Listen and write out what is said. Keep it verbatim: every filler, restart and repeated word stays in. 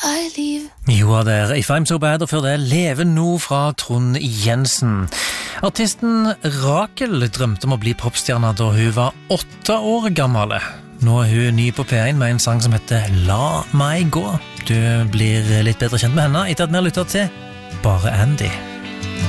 I leave. Jo, der If I'm So Bad, og før det Leve nå fra Trond Jensen. Artisten Rakel drømte om å bli popstjerne da hun var åtte år gammel. Nå er hun ny på P én med en sang som heter La meg gå. Du blir litt bedre kjent med henne etter at vi har lyttet til Bare Andy.